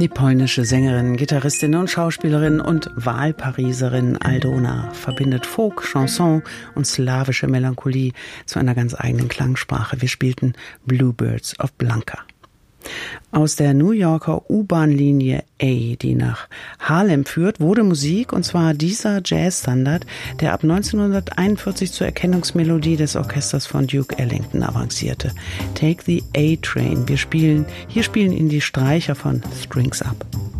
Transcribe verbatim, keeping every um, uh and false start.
Die polnische Sängerin, Gitarristin und Schauspielerin und Wahlpariserin Aldona verbindet Folk, Chanson und slawische Melancholie zu einer ganz eigenen Klangsprache. Wir spielten Bluebirds of Blanca. Aus der New Yorker U-Bahn-Linie A, die nach Harlem führt, wurde Musik, und zwar dieser Jazzstandard, der ab neunzehnhunderteinundvierzig zur Erkennungsmelodie des Orchesters von Duke Ellington avancierte. Take the A-Train. Wir spielen, hier spielen ihn die Streicher von Strings Up.